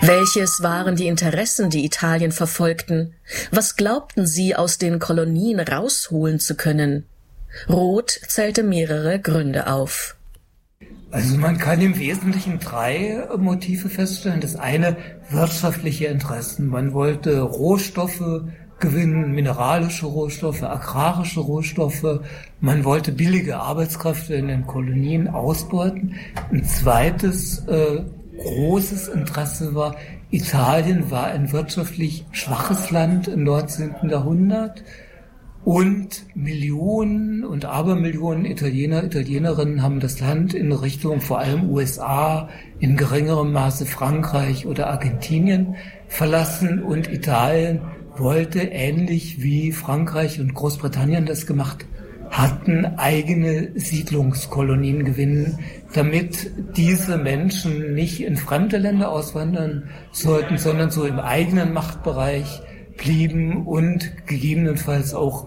Welches waren die Interessen, die Italien verfolgten? Was glaubten sie, aus den Kolonien rausholen zu können? Roth zählte mehrere Gründe auf. Also man kann im Wesentlichen 3 Motive feststellen. Das eine, wirtschaftliche Interessen. Man wollte Rohstoffe gewinnen, mineralische Rohstoffe, agrarische Rohstoffe. Man wollte billige Arbeitskräfte in den Kolonien ausbeuten. Ein zweites großes Interesse war, Italien war ein wirtschaftlich schwaches Land im 19. Jahrhundert und Millionen und Abermillionen Italiener, Italienerinnen haben das Land in Richtung vor allem USA, in geringerem Maße Frankreich oder Argentinien verlassen und Italien wollte, ähnlich wie Frankreich und Großbritannien das gemacht hatten, eigene Siedlungskolonien gewinnen, damit diese Menschen nicht in fremde Länder auswandern sollten, sondern so im eigenen Machtbereich blieben und gegebenenfalls auch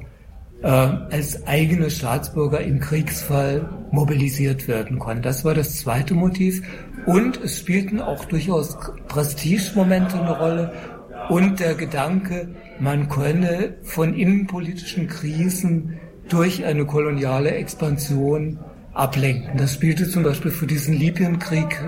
als eigene Staatsbürger im Kriegsfall mobilisiert werden konnten. Das war das zweite Motiv. Und es spielten auch durchaus Prestigemomente eine Rolle und der Gedanke, man könne von innenpolitischen Krisen durch eine koloniale Expansion ablenken. Das spielte zum Beispiel für diesen Libyenkrieg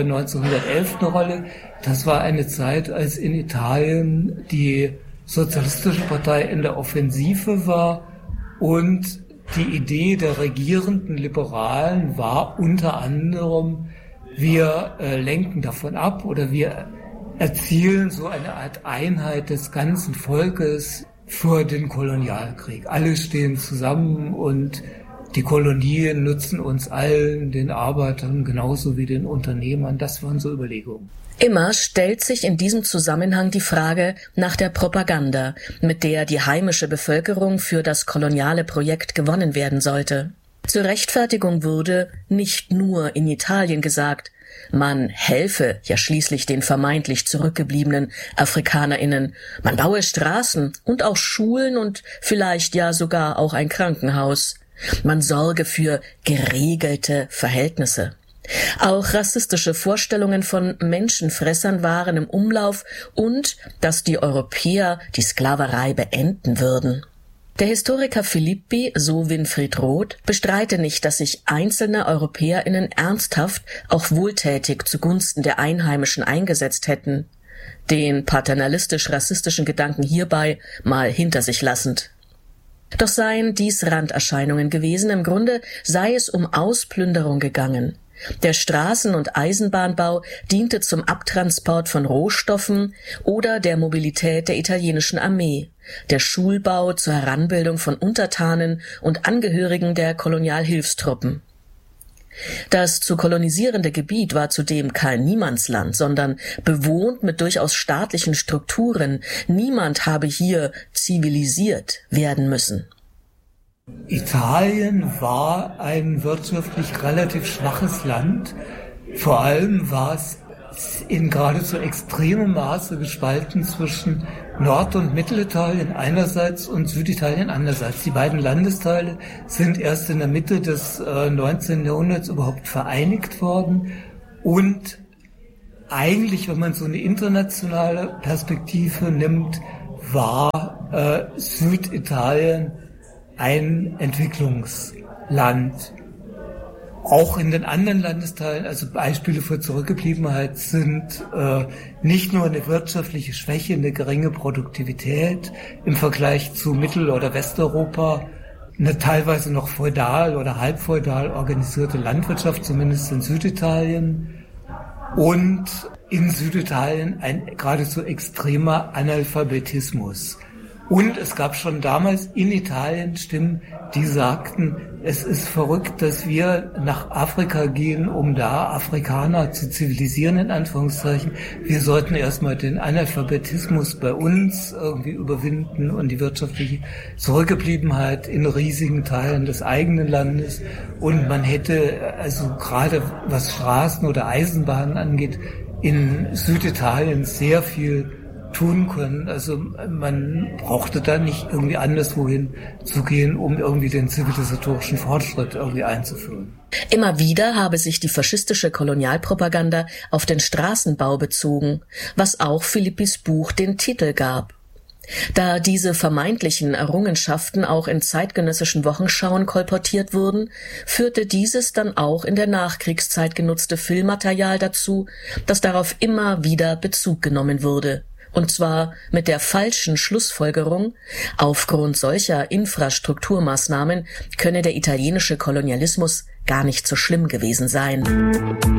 1911 eine Rolle. Das war eine Zeit, als in Italien die Sozialistische Partei in der Offensive war und die Idee der regierenden Liberalen war unter anderem, wir lenken davon ab oder wir erzielen so eine Art Einheit des ganzen Volkes für den Kolonialkrieg. Alle stehen zusammen und die Kolonien nutzen uns allen, den Arbeitern genauso wie den Unternehmern. Das waren so Überlegungen. Immer stellt sich in diesem Zusammenhang die Frage nach der Propaganda, mit der die heimische Bevölkerung für das koloniale Projekt gewonnen werden sollte. Zur Rechtfertigung wurde nicht nur in Italien gesagt, man helfe ja schließlich den vermeintlich zurückgebliebenen AfrikanerInnen, man baue Straßen und auch Schulen und vielleicht ja sogar auch ein Krankenhaus. Man sorge für geregelte Verhältnisse. Auch rassistische Vorstellungen von Menschenfressern waren im Umlauf und dass die Europäer die Sklaverei beenden würden. Der Historiker Filippi, so Winfried Roth, bestreite nicht, dass sich einzelne EuropäerInnen ernsthaft, auch wohltätig zugunsten der Einheimischen eingesetzt hätten, den paternalistisch-rassistischen Gedanken hierbei mal hinter sich lassend. Doch seien dies Randerscheinungen gewesen, im Grunde sei es um Ausplünderung gegangen. Der Straßen- und Eisenbahnbau diente zum Abtransport von Rohstoffen oder der Mobilität der italienischen Armee, der Schulbau zur Heranbildung von Untertanen und Angehörigen der Kolonialhilfstruppen. Das zu kolonisierende Gebiet war zudem kein Niemandsland, sondern bewohnt mit durchaus staatlichen Strukturen. Niemand habe hier zivilisiert werden müssen. Italien war ein wirtschaftlich relativ schwaches Land. Vor allem war es in geradezu extremem Maße gespalten zwischen Nord- und Mittelitalien einerseits und Süditalien andererseits. Die beiden Landesteile sind erst in der Mitte des 19. Jahrhunderts überhaupt vereinigt worden. Und eigentlich, wenn man so eine internationale Perspektive nimmt, war Süditalien ein Entwicklungsland. Auch in den anderen Landesteilen, also Beispiele für Zurückgebliebenheit sind nicht nur eine wirtschaftliche Schwäche, eine geringe Produktivität im Vergleich zu Mittel- oder Westeuropa, eine teilweise noch feudal oder halbfeudal organisierte Landwirtschaft, zumindest in Süditalien, und in Süditalien ein geradezu extremer Analphabetismus. Und es gab schon damals in Italien Stimmen, die sagten, es ist verrückt, dass wir nach Afrika gehen, um da Afrikaner zu zivilisieren, in Anführungszeichen. Wir sollten erstmal den Analphabetismus bei uns irgendwie überwinden und die wirtschaftliche Zurückgebliebenheit in riesigen Teilen des eigenen Landes. Und man hätte, also gerade was Straßen oder Eisenbahnen angeht, in Süditalien sehr viel tun können. Also man brauchte da nicht irgendwie anderswohin zu gehen, um irgendwie den zivilisatorischen Fortschritt irgendwie einzuführen. Immer wieder habe sich die faschistische Kolonialpropaganda auf den Straßenbau bezogen, was auch Philippis Buch den Titel gab. Da diese vermeintlichen Errungenschaften auch in zeitgenössischen Wochenschauen kolportiert wurden, führte dieses dann auch in der Nachkriegszeit genutzte Filmmaterial dazu, dass darauf immer wieder Bezug genommen wurde. Und zwar mit der falschen Schlussfolgerung, aufgrund solcher Infrastrukturmaßnahmen könne der italienische Kolonialismus gar nicht so schlimm gewesen sein.